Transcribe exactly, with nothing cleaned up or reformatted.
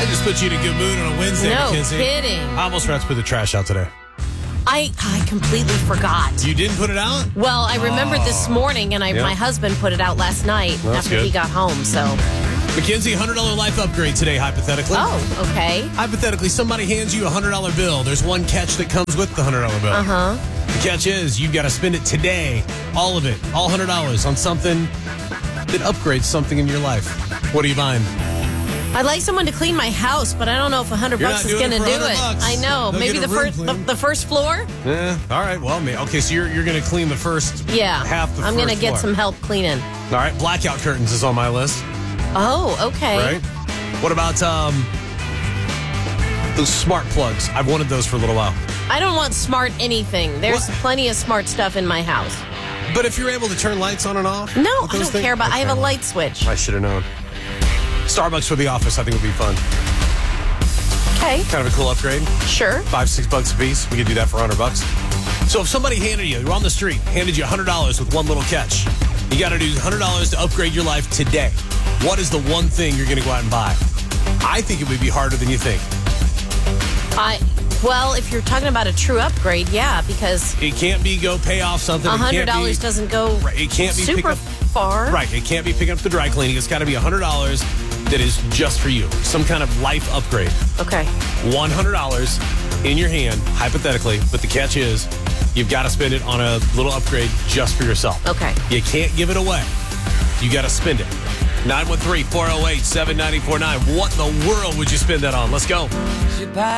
just put you in a good mood on a Wednesday, No Mackenzie. kidding. I almost forgot to put the trash out today. I I completely forgot. You didn't put it out? Well, I remembered this morning, and I, Yep. my husband put it out last night Well, that's after he good. got home. So, Mackenzie, one hundred dollars life upgrade today, hypothetically. oh, okay. Hypothetically, somebody hands you a one hundred dollars bill. There's one catch that comes with the one hundred dollars bill. Uh huh. The catch is you've got to spend it today, all of it, all one hundred dollars on something that upgrades something in your life. What are you buying? I'd like someone to clean my house, but I don't know if a hundred You're bucks not is doing going it to for do one it. hundred bucks. I know. They'll Maybe get the a room first the, clean. the first floor. Yeah. All right. Well, may- okay. So you're you're going to clean the first Yeah. half the I'm going to get some help cleaning. All right. Blackout curtains is on my list. Oh, okay. Right. What about um those smart plugs? I've wanted those for a little while. I don't want smart anything. There's What? plenty of smart stuff in my house. But if you're able to turn lights on and off, No, with I those don't things- care about. I have a Okay. light switch. I should have known. Starbucks for the office, I think would be fun. Okay, Kind of a cool upgrade. sure. Five, six bucks a piece. We could do that for a hundred bucks. So if somebody handed you, you're on the street, handed you a hundred dollars with one little catch, you got to do a hundred dollars to upgrade your life today. What is the one thing you're going to go out and buy? I think it would be harder than you think. I well, if you're talking about a true upgrade, yeah, because It can't be go pay off something. a It can't hundred dollars be- doesn't go Right, it can't be pick super up- far. Right. It can't be picking up the dry cleaning. It's got to be a hundred dollars that is just for you. Some kind of life upgrade. Okay. one hundred dollars in your hand, hypothetically, but the catch is you've got to spend it on a little upgrade just for yourself. Okay. You can't give it away. You got to spend it. nine one three, four oh eight, seven nine four nine. What in the world would you spend that on? Let's go.